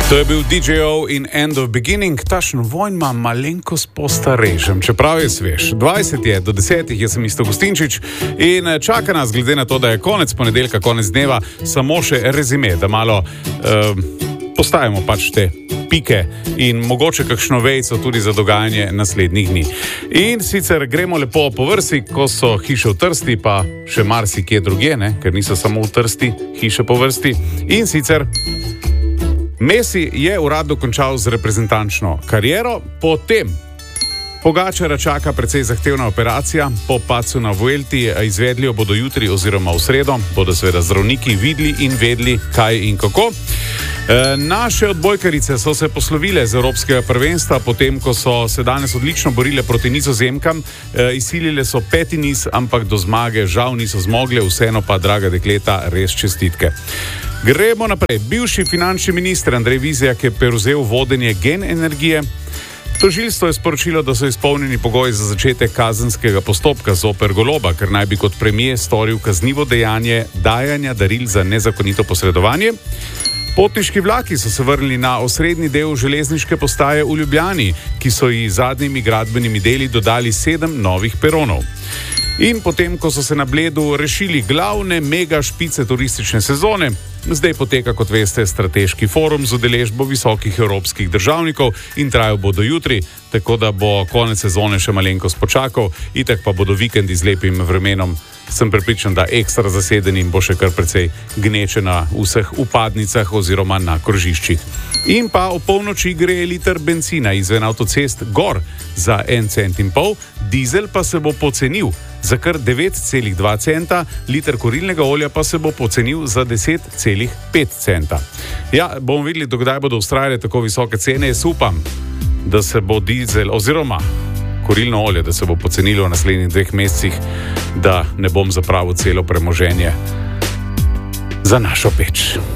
To je bil DJ-ov in End of Beginning, tašen vojn ima malenkost postarežem, čeprav je svež. 20 je do 10, jaz sem Isto Gustinčič in čaka nas, glede na to, da je konec ponedeljka, konec dneva, samo še rezime, da malo postavimo pač te pike in mogoče kakšno vejco tudi za dogajanje naslednjih dni. In sicer gremo lepo po vrsti, ko so hiše v Trsti, pa še marsikje drugje, ker niso samo v Trsti hiše po vrsti. In sicer Messi je uradno končal z reprezentančno kariero, potem Pogačara čaka precej zahtevna operacija, po padcu na Vuelti, izvedli jo bodo jutri oziroma v sredo, bodo seveda zdravniki videli in vedeli, kaj in kako. Naše odbojkarice so se poslovile z Evropskega prvenstva, potem ko so se danes odlično borile proti Nizozemkam, izsilile so 5. niz, ampak do zmage žal niso zmogle, vseeno pa, draga dekleta, res čestitke. Gremo naprej. Bivši finančni minister Andrej Vizjak je prevzel vodenje Gen energije. Tožilstvo je sporočilo, da so izpolnjeni pogoji za začetek kazenskega postopka zoper Goloba, ker naj bi kot premier storil kaznivo dejanje dajanja daril za nezakonito posredovanje. Potniški vlaki so se vrnili na osrednji del železniške postaje v Ljubljani, ki so ji zadnjimi gradbenimi deli dodali 7 novih peronov. In potem, ko so se na Bledu rešili glavne mega špice turistične sezone, zdaj poteka, kot veste, strateški forum z udeležbo visokih evropskih državnikov in trajal bo do jutri, tako da bo konec sezone še malenkost počakal, itak pa bodo vikendi z lepim vremenom, sem prepričan, da ekstra zaseden in bo še kar precej gneče na vseh upadnicah oziroma na krožiščih. In pa o polnoči gre liter bencina izven avtocest gor za 1,5 centa, dizel pa se bo pocenil za kar 9,2 centa, liter kurilnega olja pa se bo pocenil za 10,5 centa. Ja, bomo videli, dokdaj bodo vztrajale tako visoke cene. Jaz upam, da se bo dizel oziroma kurilno olje, da se bo pocenilo v naslednjih 2 mesecih, da ne bom zapravil celo premoženje za našo peč.